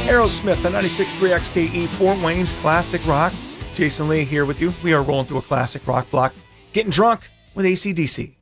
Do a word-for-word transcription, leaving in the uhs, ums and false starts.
Aerosmith, the ninety-six point three X K E, Fort Wayne's Classic Rock. Jason Lee here with you. We are rolling through a classic rock block, getting drunk with A C D C.